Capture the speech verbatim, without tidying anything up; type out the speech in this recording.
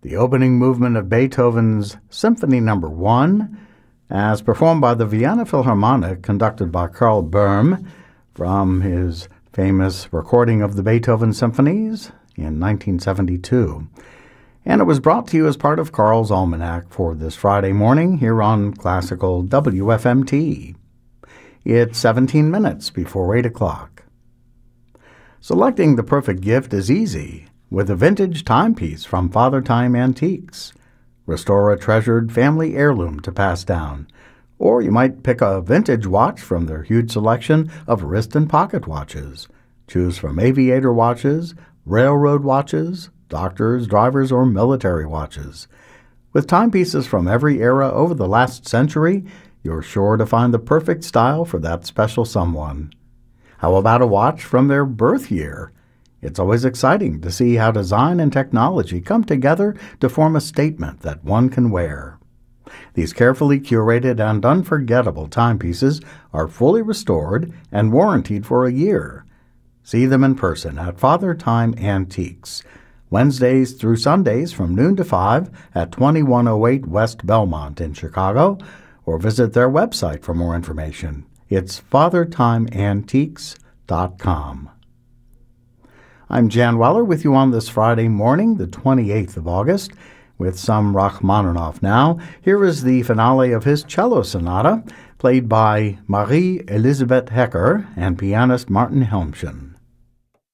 the opening movement of Beethoven's Symphony Number One, as performed by the Vienna Philharmonic, conducted by Karl Böhm from his famous recording of the Beethoven Symphonies in nineteen seventy-two. And it was brought to you as part of Carl's Almanac for this Friday morning here on Classical W F M T. It's seventeen minutes before eight o'clock. Selecting the perfect gift is easy with a vintage timepiece from Father Time Antiques. Restore a treasured family heirloom to pass down. Or you might pick a vintage watch from their huge selection of wrist and pocket watches. Choose from aviator watches, railroad watches, doctors, drivers, or military watches. With timepieces from every era over the last century, you're sure to find the perfect style for that special someone. How about a watch from their birth year? It's always exciting to see how design and technology come together to form a statement that one can wear. These carefully curated and unforgettable timepieces are fully restored and warranted for a year. See them in person at Father Time Antiques, Wednesdays through Sundays from noon to five at twenty-one oh eight West Belmont in Chicago, or visit their website for more information. It's father time antiques dot com. I'm Jan Weller with you on this Friday morning, the twenty-eighth of August, with some Rachmaninoff now. Here is the finale of his cello sonata, played by Marie Elisabeth Hecker and pianist Martin Helmchen.